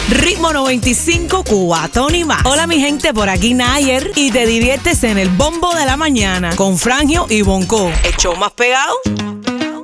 Ritmo 95, Cubatón y más. Hola mi gente, por aquí Nayer y te diviertes en el bombo de la mañana con Frangio y Bonco. El show más pegado